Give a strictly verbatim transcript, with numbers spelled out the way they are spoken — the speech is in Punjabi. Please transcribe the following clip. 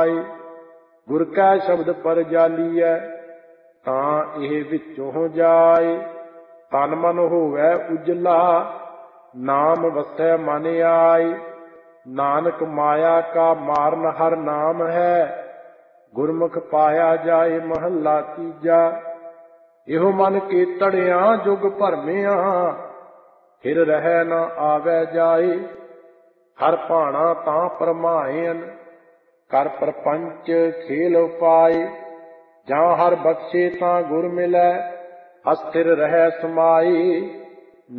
ਸਮਾਏ। ਗੁਰ ਕੈ ਸ਼ਬਦ ਪਰ ਜਾਲੀਐ ਤਾਂ ਇਹ ਵਿੱਚੋਂ ਜਾਏ। ਤਨ ਮਨ ਹੋਵੈ ਉਜਲਾ ਨਾਮ ਵਸੈ ਮਨ ਆਏ। ਨਾਨਕ ਮਾਇਆ ਕਾ ਮਾਰਨ ਹਰ ਨਾਮ ਹੈ। ਗੁਰਮੁਖ ਪਾਇਆ ਜਾਏ ਮਹੱਲਾ ਤੀਜਾ। ਇਹੋ ਮਨ ਕੀਤੜਿਆ ਜੁਗ ਭਰਮਿਆ ਫਿਰ ਰਹਿ ਨ ਆਵੈ ਜਾਏ। ਹਰ ਭਾਣਾ ਤਾਂ ਪਰਮਾਇਨ ਕਰ ਪ੍ਰਪੰਚ ਖੇਲ ਉਪਾਏ। ਜਾਂ ਹਰ ਬਖਸ਼ੇ ਤਾਂ ਗੁਰ ਮਿਲੈ ਅਸਥਿਰ ਰਹਿ ਸਮਾਏ।